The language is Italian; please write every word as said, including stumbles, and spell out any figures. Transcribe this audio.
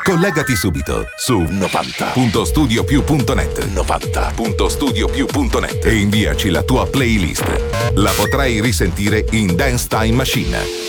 Collegati subito su novanta punto studio più punto net novanta punto studio più punto net e inviaci la tua playlist. La potrai risentire in Dance Time Machine.